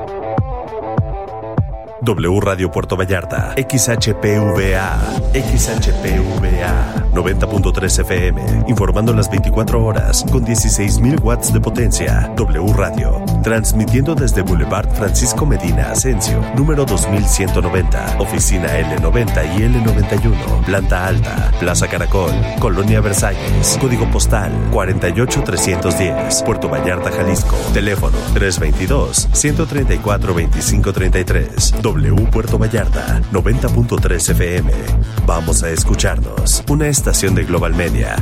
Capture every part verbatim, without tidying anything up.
W Radio Puerto Vallarta, X H P V A, X H P V A, noventa punto tres F M, informando las veinticuatro horas con dieciséis mil watts de potencia. W Radio, transmitiendo desde Boulevard Francisco Medina Asensio, número dos mil ciento noventa, oficina L noventa y L noventa y uno, planta alta, Plaza Caracol, Colonia Versalles, código postal cuarenta y ocho trescientos diez, Puerto Vallarta, Jalisco, teléfono tres veintidós, ciento treinta y cuatro, veinticinco treinta y tres. W Puerto Vallarta, noventa punto tres F M. Vamos a escucharnos. Una estación de Global Media.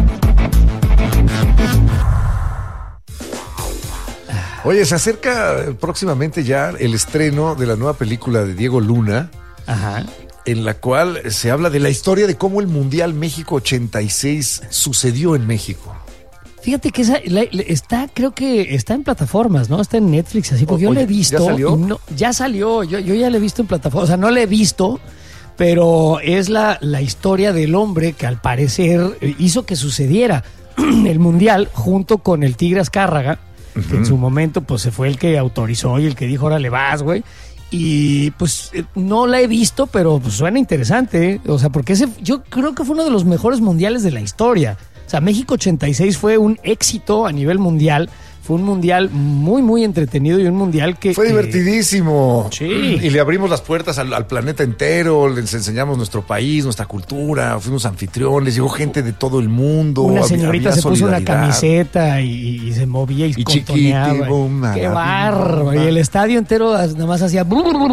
Oye, se acerca próximamente ya el estreno de la nueva película de Diego Luna. Ajá. En la cual se habla de la historia de cómo el Mundial México ochenta y seis sucedió en México. Fíjate que esa, la, la, está, creo que está en plataformas, ¿no? Está en Netflix, así, porque o, yo la he visto. ¿Ya salió? No, ya salió, yo, yo ya la he visto en plataformas, o sea, no la he visto, pero es la, la historia del hombre que al parecer hizo que sucediera el Mundial junto con el Tigre Azcárraga, uh-huh. que en su momento pues se fue el que autorizó y el que dijo, órale vas, güey. Y pues no la he visto, pero pues suena interesante, ¿eh? O sea, porque ese yo creo que fue uno de los mejores mundiales de la historia. O sea, México ochenta y seis fue un éxito a nivel mundial. Fue un mundial muy, muy entretenido y un mundial que... Fue divertidísimo. Sí. Y le abrimos las puertas al, al planeta entero, les enseñamos nuestro país, nuestra cultura, fuimos anfitriones, llegó gente de todo el mundo. Una señorita había se puso una camiseta y, y se movía y, y contoneaba. Chiquiti, boom, ¡qué bárbaro! Y el estadio entero nada más hacía...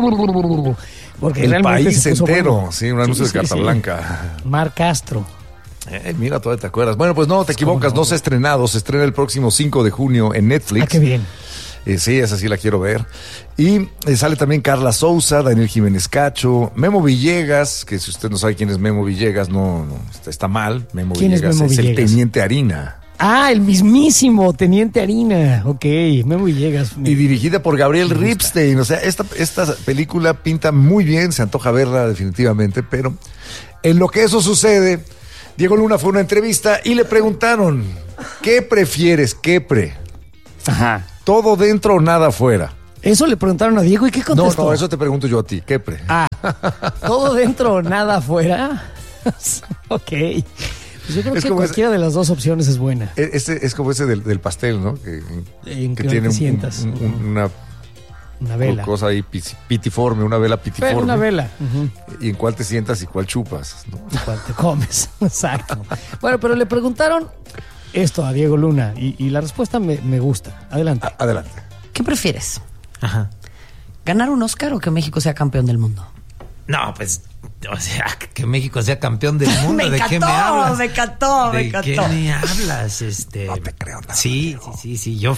Porque el país se puso entero, bueno. sí, un anuncio sí, de carta sí, blanca. sí. Mar Castro. Eh, mira, todavía te acuerdas. Bueno, pues no, te equivocas, no? no se ha estrenado, se estrena el próximo cinco de junio en Netflix. Ah, qué bien. Eh, sí, esa sí la quiero ver. Y eh, sale también Carla Souza, Daniel Jiménez Cacho, Memo Villegas, que si usted no sabe quién es Memo Villegas, no, no está, está mal. Memo ¿Quién Villegas es, Memo es Villegas? el Teniente Harina. Ah, el mismísimo Teniente Harina. Ok, Memo Villegas. Y dirigida por Gabriel Ripstein. O sea, esta, esta película pinta muy bien, se antoja verla definitivamente, pero en lo que eso sucede... Diego Luna fue a una entrevista y le preguntaron, ¿qué prefieres, qué pre? Ajá. ¿Todo dentro o nada afuera? Eso le preguntaron a Diego y ¿qué contestó? No, no, eso te pregunto yo a ti, ¿qué pre? Ah, ¿todo dentro o nada afuera? Ok. Pues yo creo es que cualquiera ese, de las dos opciones es buena. Ese, es como ese del, del pastel, ¿no? Que, en que, que tiene te sientas. Un, un, una... Una vela. Cosa ahí pitiforme, una vela pitiforme. Pero una vela. Uh-huh. Y en cuál te sientas y cuál chupas, ¿no? Y cuál te comes. Exacto. Bueno, pero le preguntaron esto a Diego Luna y, y la respuesta me, me gusta. Adelante. A- adelante. ¿Qué prefieres? Ajá. ¿Ganar un Oscar o que México sea campeón del mundo? No, pues, o sea, que México sea campeón del mundo. me ¿De encantó, qué me hablas? Me encantó, ¿De me encantó. qué me hablas? Este, no te creo nada. Sí, sí, sí, sí, yo...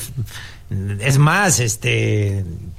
Es más, este...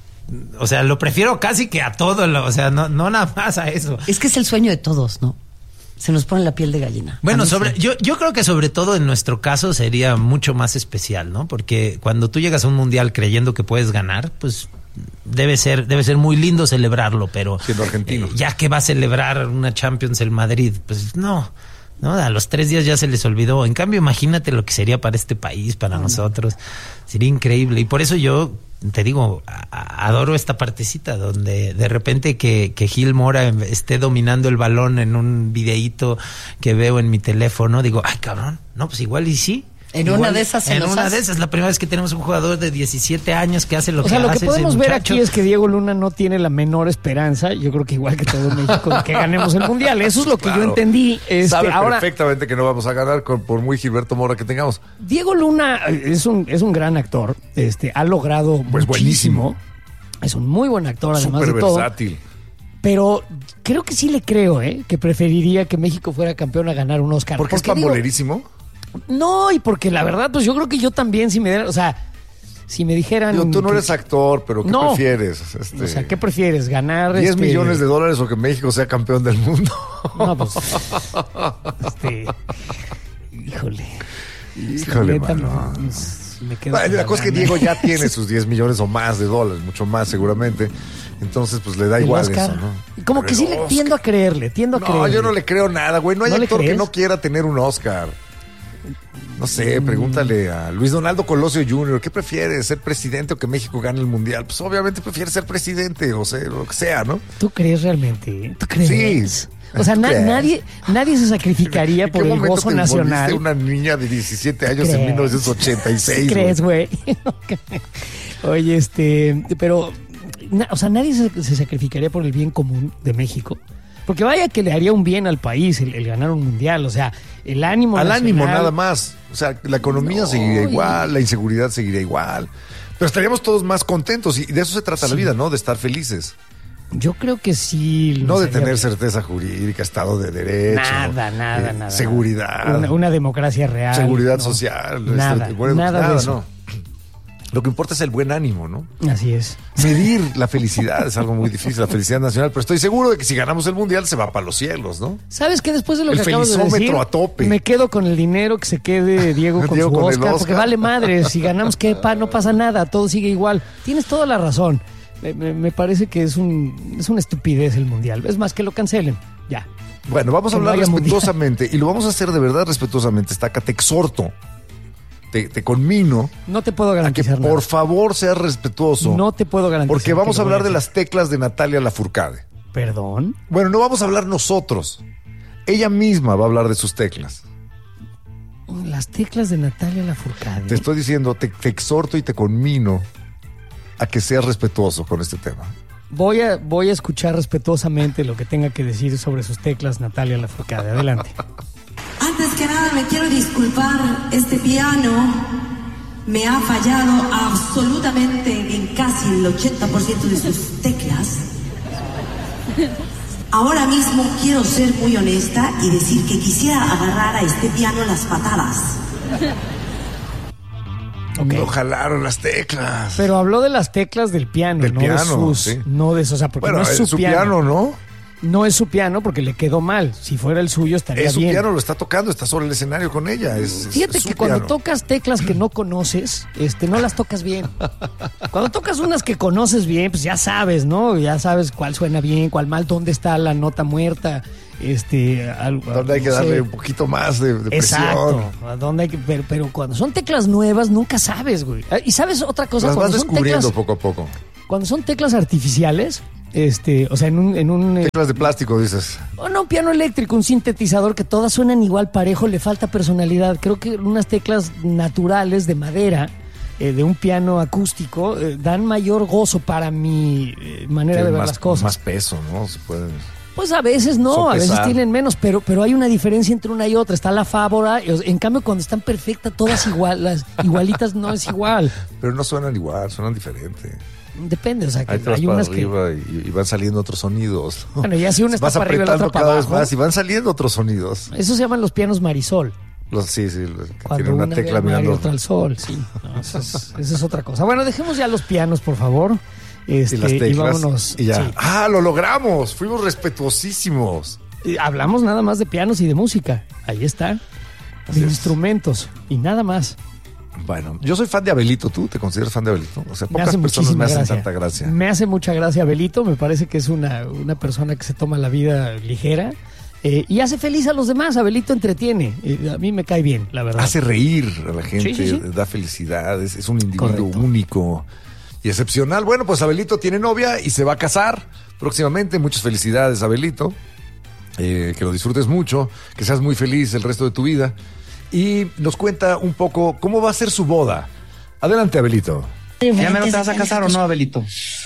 O sea, lo prefiero casi que a todo, lo, o sea, no, no nada más a eso. Es que es el sueño de todos, ¿no? Se nos pone la piel de gallina. Bueno, sobre, sí. yo, yo creo que sobre todo en nuestro caso sería mucho más especial, ¿no? Porque cuando tú llegas a un mundial creyendo que puedes ganar, pues debe ser, debe ser muy lindo celebrarlo, pero siendo argentino. Eh, ya que va a celebrar una Champions el Madrid, pues no. No, a los tres días ya se les olvidó. En cambio, imagínate lo que sería para este país, para mm. nosotros. Sería increíble. Y por eso yo te digo, a, adoro esta partecita donde de repente que, que Gil Mora esté dominando el balón en un videíto que veo en mi teléfono, digo, ay cabrón, no, pues igual y sí. En igual, una de esas En una hace. de esas, la primera vez que tenemos un jugador de diecisiete años que hace lo o que sea, hace. lo que podemos ese ver muchacho. aquí es que Diego Luna no tiene la menor esperanza, yo creo que igual que todo México, de que ganemos el Mundial. Eso es lo que claro. yo entendí. Este, Sabe ahora, perfectamente que no vamos a ganar con, por muy Gilberto Mora que tengamos. Diego Luna es un, es un gran actor, este, ha logrado pues muchísimo. buenísimo. Es un muy buen actor, además Súper de todo. versátil. Pero creo que sí le creo, ¿eh? Que preferiría que México fuera campeón a ganar un Oscar. ¿Por qué es pambolerísimo? No, y porque la verdad, pues yo creo que yo también, si me dieran, o sea, si me dijeran... Digo, tú no que, eres actor, pero ¿qué no, prefieres? Este, o sea, ¿qué prefieres? ¿Ganar diez este, millones de dólares o que México sea campeón del mundo? No, pues... este... Híjole. Híjole, neta, mano. no, pues, me quedo Bueno, con la la cosa es que gana. Diego ya tiene sus diez millones o más de dólares, mucho más seguramente. Entonces, pues le da El igual Oscar. eso, ¿no? Como Pero que sí el le Oscar. tiendo a creerle, tiendo a No, creerle. yo no le creo nada, güey. No hay ¿No le actor que crees? no quiera tener un Oscar. No sé, pregúntale a Luis Donaldo Colosio junior, ¿qué prefiere, ser presidente o que México gane el mundial? Pues obviamente prefiere ser presidente, o sea, lo que sea, ¿no? ¿Tú crees realmente? ¿Tú crees? Sí. O sea, na- ¿Crees? nadie, nadie se sacrificaría ¿En qué por el momento gozo te nacional. volviste una niña de diecisiete años ¿Crees? en mil novecientos ochenta y seis? ¿Crees, güey? Oye, este, pero, na- o sea, nadie se, se sacrificaría por el bien común de México. Porque vaya que le haría un bien al país el, el ganar un mundial, o sea, el ánimo Al nacional. ánimo nada más. O sea, la economía No, seguiría y- igual, la inseguridad seguiría igual. Pero estaríamos todos más contentos y de eso se trata Sí. la vida, ¿no? De estar felices. Yo creo que sí. No nos de haría tener bien. certeza jurídica, Estado de Derecho. Nada, nada, eh, nada. Seguridad. Una, una democracia real. seguridad no. social. Nada, este, bueno, nada, nada, de eso. no. Lo que importa es el buen ánimo, ¿no? Así es. Medir la felicidad es algo muy difícil, la felicidad nacional, pero estoy seguro de que si ganamos el mundial se va para los cielos, ¿no? ¿Sabes qué? Después de lo El que acabas de decir, felizómetro a tope. me quedo con el dinero que se quede Diego con Diego su con el Oscar, Oscar. porque vale madre. Si ganamos, ¿qué? Pa, no pasa nada, todo sigue igual. Tienes toda la razón. Me, me- me parece que es un es una estupidez el mundial. Es más, que lo cancelen. Ya. Bueno, vamos a Que no hablar haya mundial. respetuosamente y lo vamos a hacer de verdad respetuosamente. Estaca, te exhorto, te, te conmino No te puedo a que garantizar por nada. favor seas respetuoso. No te puedo garantizar. Porque vamos que a lo voy hablar de hacer. las teclas de Natalia Lafourcade. ¿Perdón? Bueno, no vamos a hablar nosotros. Ella misma va a hablar de sus teclas. Las teclas de Natalia Lafourcade. Te estoy diciendo, te, te exhorto y te conmino a que seas respetuoso con este tema. Voy a, voy a escuchar respetuosamente lo que tenga que decir sobre sus teclas Natalia Lafourcade. Adelante. Antes que nada me quiero disculpar, este piano me ha fallado absolutamente en casi el ochenta por ciento de sus teclas. Ahora mismo quiero ser muy honesta y decir que quisiera agarrar a este piano las patadas. Ok. No jalaron las teclas. Pero habló de las teclas del piano, Del no piano, de sus, sí. no de eso, o sea, porque Bueno, no es es su, su piano. piano, ¿no? No es su piano porque le quedó mal. Si fuera el suyo estaría Es su bien. piano, lo está tocando, está sobre el escenario con ella. Es, es- Fíjate es su que cuando piano. tocas teclas que no conoces, este, no las tocas bien. Cuando tocas unas que conoces bien, pues ya sabes, ¿no? Ya sabes cuál suena bien, cuál mal, dónde está la nota muerta, este, algo, Donde hay que no sé. darle un poquito más de, de presión. Exacto. ¿A dónde hay que, pero, pero cuando son teclas nuevas, nunca sabes, güey. Ah, Y sabes otra cosa, Las vas cuando son descubriendo teclas, poco a poco. cuando son teclas artificiales, este, o sea, en un, en un eh, Teclas de plástico, dices. o no, un piano eléctrico, un sintetizador que todas suenan igual parejo, le falta personalidad. Creo que unas teclas naturales de madera, eh, de un piano acústico, eh, dan mayor gozo para mi eh, manera de Tienen ver más, las cosas. más peso, ¿no? Se pueden... Pues a veces no, Sopesar. a veces tienen menos, pero, pero hay una diferencia entre una y otra. Está la fábora, en cambio cuando están perfectas, todas igual, las igualitas no es igual. Pero no suenan igual, suenan diferente. Depende, o sea, que Ahí te vas hay para unas que... arriba y, y van saliendo otros sonidos. ¿no? Bueno, ya si una está Vas para arriba y la apretando otra para cada vez abajo. más y van saliendo otros sonidos. Eso se llaman los pianos Marisol. Los, sí, sí, los que Cuando tienen una una tecla ve al mar y mirando. otra al sol, sí. No, eso, es, eso es otra cosa. Bueno, dejemos ya los pianos, por favor. Este, Y las teclas. vámonos. y ya. Sí. ¡Ah, lo logramos! Fuimos respetuosísimos. Y hablamos nada más de pianos y de música. Ahí está. Así De es. instrumentos y nada más. Bueno, yo soy fan de Abelito. ¿Tú te consideras fan de Abelito? O sea, Me pocas hace personas me muchísima hacen gracia. tanta gracia. Me hace mucha gracia Abelito. Me parece que es una, una persona que se toma la vida ligera eh, y hace feliz a los demás. Abelito entretiene. Eh, a mí me cae bien, la verdad. Hace reír a la gente, Sí, sí, sí. da felicidad, es, es un individuo Correcto. único y excepcional. Bueno, pues Abelito tiene novia y se va a casar próximamente. Muchas felicidades, Abelito. Eh, que lo disfrutes mucho, que seas muy feliz el resto de tu vida. Y nos cuenta un poco cómo va a ser su boda. Adelante, Abelito. ¿Ya me lo te vas a casar o no, Abelito?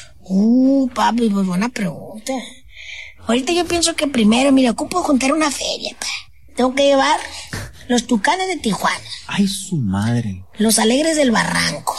Uh, papi, pues buena pregunta. Ahorita yo pienso que primero, mira, ocupo juntar una feria, pa. Tengo que llevar los Tucanes de Tijuana, Ay, su madre. los Alegres del Barranco,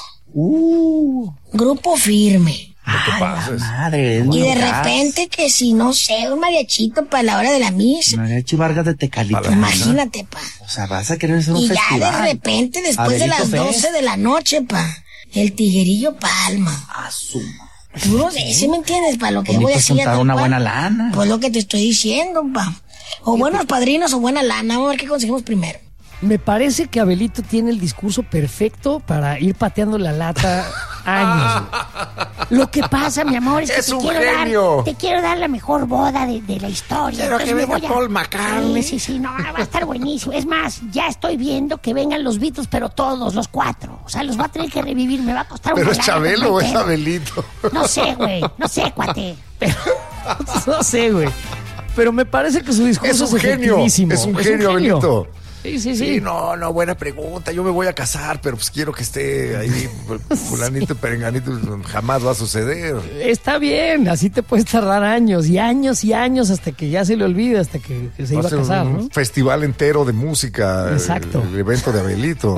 Uh. Grupo Firme. te Ay, pases. la madre. es Y muy de local. repente que si, no sé, un mariachito para la hora de la misa. Mariachi Vargas de Tecalito. Para- Imagínate, pa. O sea, vas a querer hacer un Y ya festival. de repente, después de Abelito las Fest. doce de la noche, pa, el Tiguerillo Palma. A su madre. Tú no sé, ¿sí me entiendes? Para lo que voy a Bonito hacer. juntar una buena lana. Pues lo que te estoy diciendo, pa. O buenos padrinos o buena lana. Vamos a ver qué conseguimos primero. Me parece que Abelito tiene el discurso perfecto para ir pateando la lata Años. Lo que pasa, mi amor, es que Es te un quiero genio. dar, te quiero dar la mejor boda de, de la historia. Quiero Entonces que me venga voy a- Paul McCartney. Sí, sí, sí, no, va a estar buenísimo. Es más, ya estoy viendo que vengan los Beatles, pero todos, los cuatro. O sea, los va a tener que revivir, me va a costar ¿Pero una es lana Chabelo o es completa. Abelito? No sé, güey, no sé, cuate. Pero, no sé, güey. Pero me parece que su discurso Es un genio, efectivísimo. es un genio, Abelito. Sí, sí, sí. Sí, no, no, buena pregunta. Yo me voy a casar, pero pues quiero que esté ahí fulanito, perenganito. Jamás va a suceder. Está bien, así te puedes tardar años y años y años hasta que ya se le olvide, hasta que, que se Va iba a ser casar, un ¿no? festival entero de música. Exacto. El, el evento de Abelito.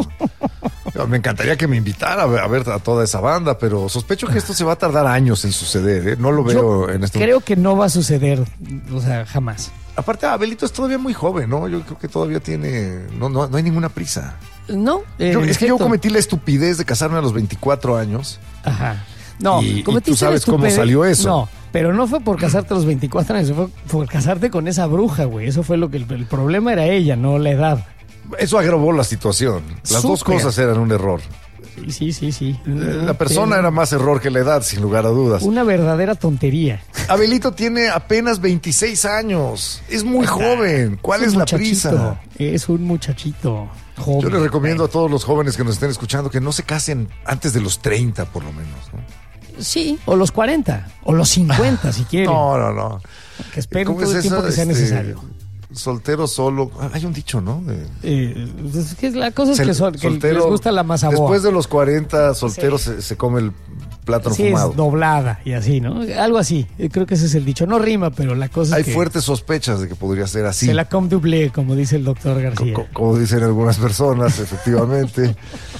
Me encantaría que me invitara a ver, a ver a toda esa banda, pero sospecho que esto se va a tardar años en suceder, ¿eh? No lo veo Yo en este creo que no va a suceder, o sea, jamás. Aparte, Abelito es todavía muy joven, ¿no? Yo creo que todavía tiene... No, no, no hay ninguna prisa. No, eh, Yo- en es que yo efecto. cometí la estupidez de casarme a los veinticuatro años. Ajá. No, Y- y cometiste tú sabes la cómo estupidez. salió eso. No, pero no fue por casarte a los veinticuatro años, fue por casarte con esa bruja, güey. Eso fue lo que el, el problema era ella, no la edad. Eso agravó la situación. Las dos Súper. cosas eran un error. Sí, sí, sí, sí. La persona Pero era más error que la edad, sin lugar a dudas. una verdadera tontería. Abelito tiene apenas veintiséis años. Es muy Está- joven. ¿Cuál un es la muchachito, prisa? Es un muchachito joven. Yo les recomiendo a todos los jóvenes que nos estén escuchando que no se casen antes de los treinta, por lo menos. ¿no? Sí, o los cuarenta, o los cincuenta, si quieren. No, no, no. Que esperen ¿Cómo todo es el tiempo eso? que sea Este, necesario. Soltero solo. Ah, hay un dicho, ¿no? De- Eh, es que la cosa es que, Sel- son, que soltero- les gusta la masa boa. Después de los cuarenta, soltero se, se come el plátano Sí, fumado. es doblada y así, ¿no? Algo así. Eh, Creo que ese es el dicho. No rima, pero la cosa Hay es que fuertes sospechas de que podría ser así. se la com doublé, como dice el doctor García. Co- como dicen algunas personas, efectivamente.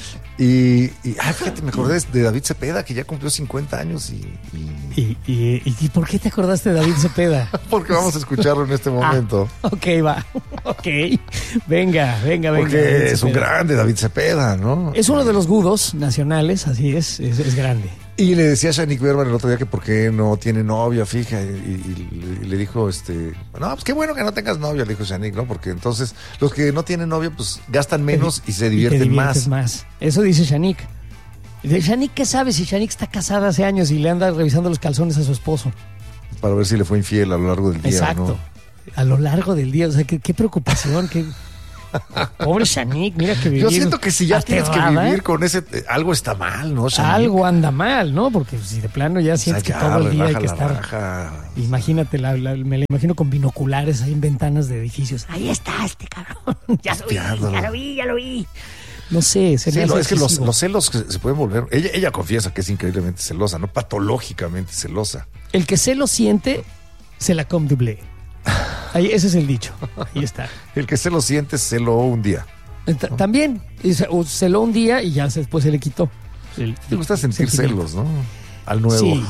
Y, y ah, fíjate, me acordé de David Cepeda, que ya cumplió cincuenta años y, y- ¿Y, y, y, y por qué te acordaste de David Cepeda? porque vamos a escucharlo en este momento. Ah, ok, va. Ok. Venga, venga, venga. Porque David es un Cepeda. grande David Cepeda, ¿no? Es uno de los gudos nacionales, así es, es, es grande. Y le decía a Shanique Berman el otro día que por qué no tiene novia, fija, y, y- y le dijo, este, no, pues qué bueno que no tengas novia, le dijo Shanique, ¿no? Porque entonces los que no tienen novia, pues gastan menos y se te divierten diviertes más. más. Eso dice Shanique. De Shanique, ¿qué sabe si Shanique está casada hace años y le anda revisando los calzones a su esposo? Para ver si le fue infiel a lo largo del día, Exacto. ¿no? A lo largo del día, o sea, qué, qué preocupación, qué... Pobre Shanique, mira que vivir Yo siento que si ya tienes que aterrada, vivir con ese, eh, algo está mal, ¿no, Shanique? algo anda mal, ¿no? Porque si de plano ya O sea, sientes ya, que todo el día hay relaja que la estar... raja. Imagínate, la- la- me la imagino con binoculares ahí en ventanas de edificios. Ahí está este cabrón. Ya lo vi, Espiándolo. ya lo vi, ya lo vi. No sé, se Sí, me no, hace es que los, excesivo. los celos que se pueden volver. Ella, ella confiesa que es increíblemente celosa, no patológicamente celosa. El que se lo siente, se la com doublé. Ahí, ese es el dicho. Ahí está. El que se lo siente, se lo un día. Ent- También, y se- o celó un día y ya se- después se le quitó. El- Te gusta sentir sentimiento. celos, ¿no? Al nuevo. Sí.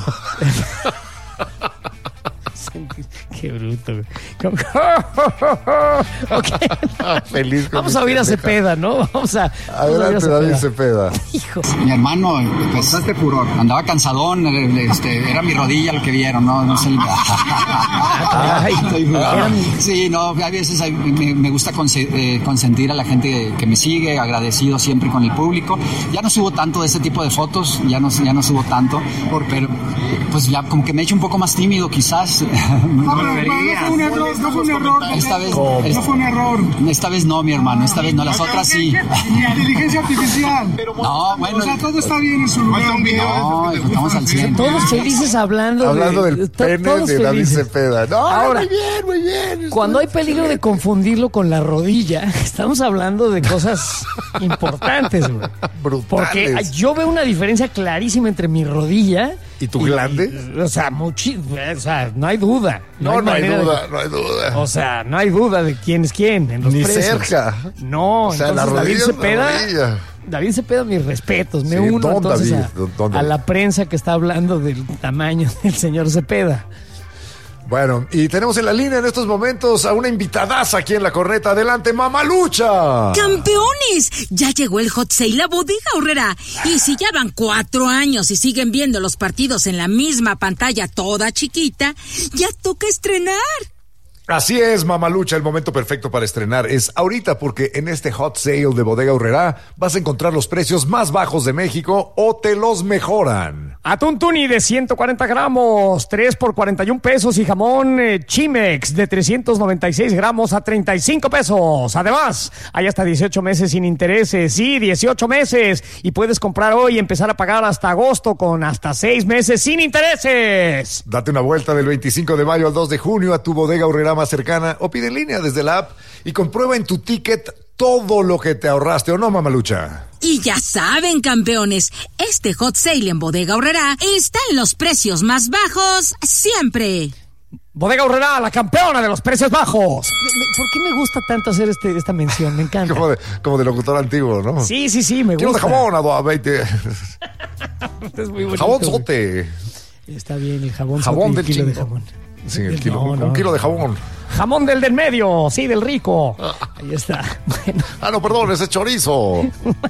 Sentir- Qué bruto. güey. ¿Cómo? Ok. Feliz con Vamos mi a oír a pendeja. Cepeda, ¿no? Vamos a. vamos a oír a Adelante, David Cepeda. Hijo. Mi hermano, pues este furor. Andaba cansadón, este, era mi rodilla lo que vieron, no, no sé. Ay, era mi- Sí, no, a veces hay- me, me gusta conse- eh, consentir a la gente que me sigue, agradecido siempre con el público. Ya no subo tanto de este tipo de fotos, ya no, ya no subo tanto, por, pero pues ya como que me he hecho un poco más tímido quizás. No, pero, pero no fue un error, no fue un error. Esta vez, no fue un error. esta vez no, mi hermano, esta vez no, las otras sí. Ni inteligencia artificial. No, bueno. O sea, todo está bien en su lugar. No, estamos al cien. Todos felices hablando, Hablando de, del to- pene todos de David felices. Cepeda. No, Ahora, muy bien, muy bien. Cuando hay peligro de confundirlo con la rodilla, estamos hablando de cosas importantes, güey. Brutales. Porque ay, yo veo una diferencia clarísima entre mi rodilla ¿Y tu glande? y- o sea, muchi- o sea, no hay duda. No, no hay manera de- duda, no hay duda. O sea, no hay duda de quién es quién en los Ni precios. cerca. No, O sea, la entonces David rodilla es la Cepeda, rodilla. David Cepeda, mis respetos. Me Sí, uno don entonces David, a, don- don a David. la prensa que está hablando del tamaño del señor Cepeda. Bueno, y tenemos en la línea en estos momentos a una invitadaza aquí en La Corneta. Adelante, Mamalucha. ¡Campeones! Ya llegó el Hot Sale La Bodega Aurrera. Y si ya van cuatro años y siguen viendo los partidos en la misma pantalla toda chiquita, ya toca estrenar. Así es, Mamalucha, el momento perfecto para estrenar es ahorita, porque en este hot sale de Bodega Aurrerá vas a encontrar los precios más bajos de México o te los mejoran. Atún tuni de ciento cuarenta gramos, tres por cuarenta y un pesos, y jamón eh, Chimex de trescientos noventa y seis gramos a treinta y cinco pesos. Además, hay hasta dieciocho meses sin intereses, sí, dieciocho meses, y puedes comprar hoy y empezar a pagar hasta agosto con hasta seis meses sin intereses. Date una vuelta del veinticinco de mayo al dos de junio a tu Bodega Aurrerá más cercana o pide en línea desde la app y comprueba en tu ticket todo lo que te ahorraste, ¿o no, Mamalucha? Y ya saben, campeones, este hot sale en Bodega Aurrerá está en los precios más bajos siempre. Bodega Aurrerá, la campeona de los precios bajos. ¿Por qué me gusta tanto hacer este, esta mención? Me encanta. Como de, como de locutor antiguo, ¿no? Sí, sí, sí, me Quiero gusta. de jamón a veinte. Es muy bonito. Jabón sote. Está bien, el jabón Jabón sote, del kilo de chingo. jamón. Sí, el Del- kilo, no, un, no. un kilo de jabón. Jamón del del medio, sí, del rico. Ahí está. Bueno, Ah, no, perdón, ese chorizo.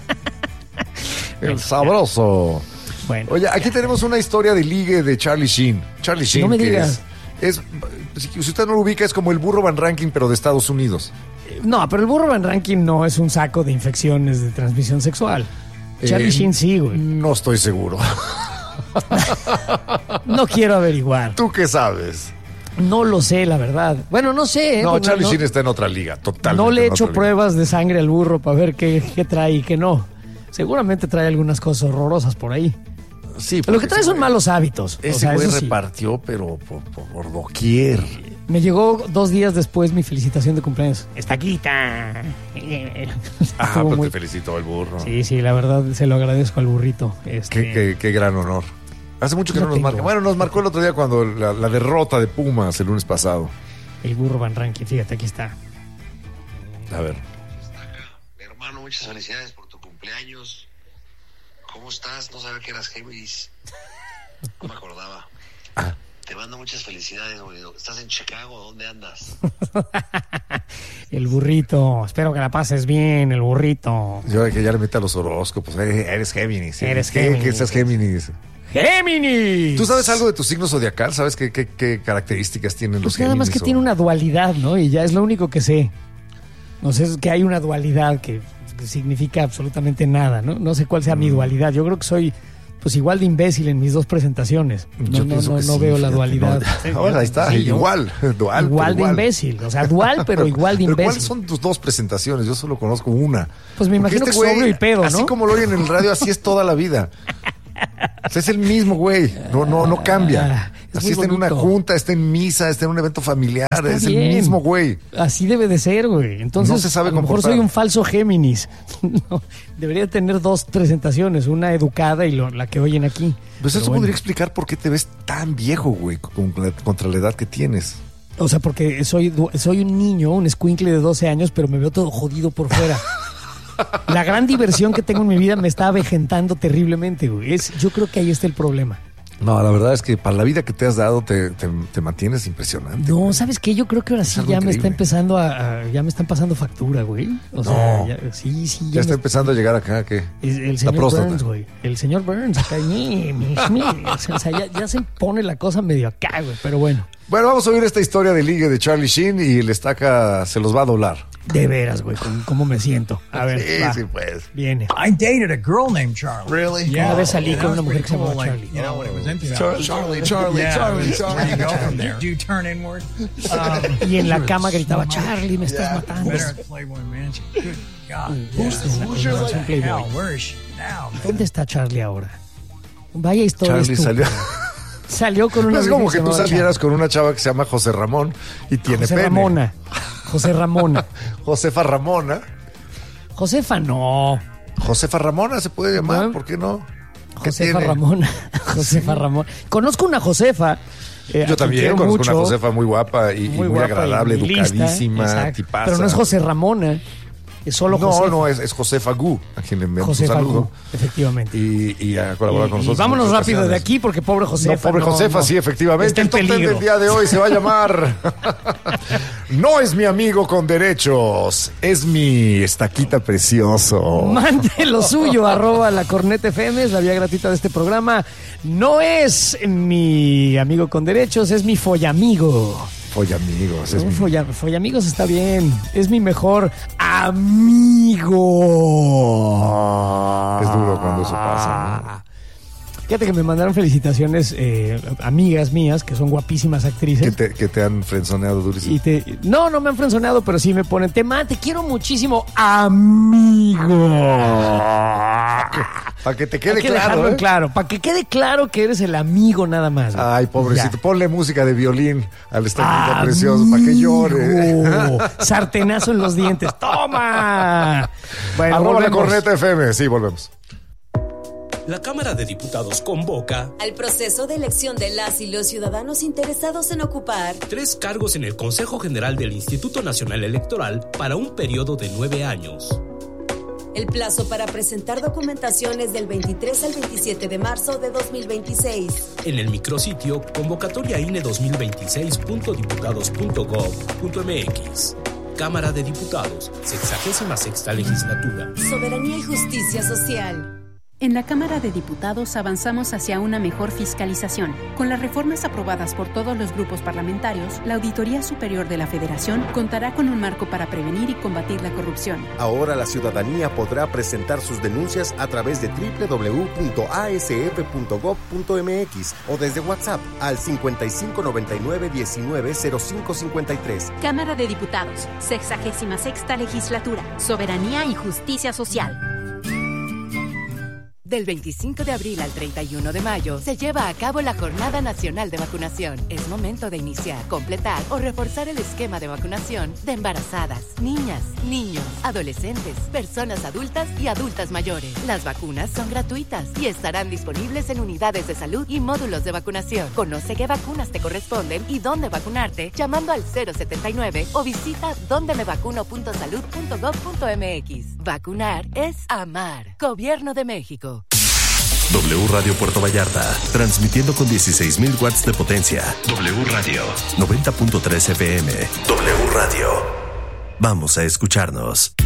El sabroso. bueno. Oye, aquí tenemos una historia de ligue de Charlie Sheen. Charlie Sheen, No me que digas. es, es, si usted no lo ubica, es como el burro Van Ranking, pero de Estados Unidos. No, pero el burro Van Ranking no es un saco de infecciones de transmisión sexual. Charlie Eh, Sheen sí, güey. No estoy seguro. No quiero averiguar. ¿Tú qué sabes? No lo sé, la verdad. Bueno, no sé. ¿eh? No, Porque Charlie no, Sheen está en otra liga, totalmente. no le he en hecho otra liga. pruebas de sangre al burro para ver qué, qué trae y qué no. Seguramente trae algunas cosas horrorosas por ahí. Sí, Lo que porque trae ese son güey- malos hábitos. O Ese sea, güey eso sí. repartió, pero por, por, por doquier. Me llegó dos días después mi felicitación de cumpleaños. Está quita. Ah, Estuvo pero muy- te felicito el burro. Sí, sí, la verdad se lo agradezco al burrito. Este, Qué, qué- qué gran honor. Hace mucho que no, No nos tengo. marca. Bueno, nos marcó el otro día cuando la, la derrota de Pumas el lunes pasado. El burro Van Ranking, fíjate, aquí está. A ver. Mi hermano, muchas felicidades por tu cumpleaños. ¿Cómo estás? No sabía que eras Géminis. No me acordaba. Te mando muchas felicidades, güey. ¿Estás en Chicago? ¿Dónde andas? El burrito, espero que la pases bien, el burrito. Yo que ya le mete a los horóscopos. Eh, eres Géminis. ¿eh? Eres ¿Qué- Géminis. ¿Qué estás Géminis? ¡Géminis! ¿Tú sabes algo de tu signo zodiacal? ¿Sabes qué, qué, qué características tienen los Pues nada Géminis? más que o- tiene una dualidad, ¿no? Y ya es lo único que sé. No sé, es que hay una dualidad que, que significa absolutamente nada, ¿no? No sé cuál sea Mm. mi dualidad. Yo creo que soy pues igual de imbécil en mis dos presentaciones. No, Yo no, pienso no, que no sí, veo la fíjate, dualidad. no. Ahora ahí está, Sí, yo- igual, dual, igual pero de imbécil. O sea, dual, pero igual de Pero imbécil. ¿cuáles son tus dos presentaciones? Yo solo conozco una. Pues me Porque imagino este que güey, sobrio y pedo, ¿no? Así como lo oyen en el radio, así es toda la vida. O sea, es el mismo güey. No, no, no cambia. Ah, es Así muy está en una bonito. junta, está en misa, está en un evento familiar. Está es bien. el mismo güey. Así debe de ser, güey. Entonces, No se sabe a lo mejor comportar. soy un falso Géminis. No, debería tener dos presentaciones, una educada y lo- la que oyen aquí. Pues Pero eso bueno. podría explicar por qué te ves tan viejo, güey, con la- contra la edad que tienes. O sea, porque soy, du- soy un niño, un escuincle de doce años, pero me veo todo jodido por fuera. La gran diversión que tengo en mi vida me está avejentando terriblemente, güey. Es, yo creo que ahí está el problema. No, la verdad es que para la vida que te has dado te, te, te mantienes impresionante. No, ¿sabes qué? Yo creo que ahora sí algo ya me está increíble. empezando a, a- ya me están pasando factura, güey. O sea, No. ya- sí, sí. Ya está me- empezando a llegar acá, ¿qué? El, el La señor próstata. Burns, güey. El señor Burns, acá. ñe, ñe, ñe. O sea, ya, ya se pone la cosa medio acá, güey. Pero bueno, Bueno, vamos a oír esta historia de ligue de Charlie Sheen y el estaca se los va a doblar. de veras, güey, ¿cómo, cómo me siento? A ver, Sí, va. sí, pues. Viene. I dated a girl named Charlie. Really? Una vez salí And con that una was mujer pretty que se llamaba cool, like, Charlie. you know, when it was into that. Char- Charlie, Charlie, Yeah, Charlie, it was- Charlie. Where you go from there? Do you turn inward? Um, Y en la cama gritaba, Charlie, me estás matando. Better at Playboy Mansion. Good God. Who's- Yeah. who's your, like, What the hell? Playboy? Where is she now? ¿Dónde está Charlie ahora? Vaya historia Charlie estúpida. salió. Salió con una No es como que vieja tú llamada salieras con una chava que se llama José Ramón y tiene José pene. Ramona. José Ramona. Josefa Ramona. Josefa no. Josefa Ramona se puede llamar, No. ¿por qué no? ¿Qué Josefa tiene? Ramona. Josefa Ramona. Conozco una Josefa. eh, a Yo quien también quiero conozco mucho, una Josefa muy guapa y y muy, guapa agradable, y muy lista, educadísima, exacto. tipaza. Pero no es José Ramona. Es solo No, Josefa. no, es, es Josefa Gu, a quien le enviamos un Josefa saludo. Gu, efectivamente. Y, y a colaborar Y- con y nosotros. vámonos en muchas rápido de ocasiones. aquí porque pobre Josefa. No, pobre no, Josefa, no. sí, efectivamente. Está en El top ten peligro. del día de hoy se va a llamar No es mi amigo con derechos, es mi estaquita precioso. Mande lo suyo, arroba la Corneta F M, es la vía gratuita de este programa. No es mi amigo con derechos, es mi follamigo. Follamigos. Es No, mi- folla, follamigos está bien. Es mi mejor amigo. Es duro cuando eso pasa, ¿no? Fíjate que me mandaron felicitaciones eh, amigas mías que son guapísimas actrices. Que te, que te han frenzoneado durísimo. Y te, no, no me han frenzoneado, pero sí me ponen, te, ma, te quiero muchísimo, amigo. Para que te quede Hay que claro, dejarlo en ¿eh? claro, para que quede claro que eres el amigo nada más. güey. Ay, pobrecito. Ya. Ponle música de violín al estaquito Amigo. precioso para que llore. Sartenazo en los dientes. ¡Toma! Bueno, Arroba la volvemos. corneta F M. Sí, volvemos. La Cámara de Diputados convoca al proceso de elección de las y los ciudadanos interesados en ocupar tres cargos en el Consejo General del Instituto Nacional Electoral para un periodo de nueve años. El plazo para presentar documentación es del veintitrés al veintisiete de marzo de dos mil veintiséis. En el micrositio convocatoria I N E dos mil veintiséis punto diputados punto gov punto m x. Cámara de Diputados, sexagésima sexta legislatura. Soberanía y justicia social. En la Cámara de Diputados avanzamos hacia una mejor fiscalización. Con las reformas aprobadas por todos los grupos parlamentarios, la Auditoría Superior de la Federación contará con un marco para prevenir y combatir la corrupción. Ahora la ciudadanía podrá presentar sus denuncias a través de doble u doble u doble u punto a s f punto gov punto m x o desde WhatsApp al cincuenta y cinco noventa y nueve diecinueve cero cinco cincuenta y tres. Cámara de Diputados, sexagésima sexta legislatura. Soberanía y justicia social. Del veinticinco de abril al treinta y uno de mayo se lleva a cabo la Jornada Nacional de Vacunación. Es momento de iniciar, completar o reforzar el esquema de vacunación de embarazadas, niñas, niños, adolescentes, personas adultas y adultas mayores. Las vacunas son gratuitas y estarán disponibles en unidades de salud y módulos de vacunación. Conoce qué vacunas te corresponden y dónde vacunarte llamando al cero setenta y nueve o visita donde me vacuno punto salud punto gov punto m x. Vacunar es amar. Gobierno de México. W Radio Puerto Vallarta, transmitiendo con dieciséis mil watts de potencia. W Radio, noventa punto tres F M. W Radio. Vamos a escucharnos.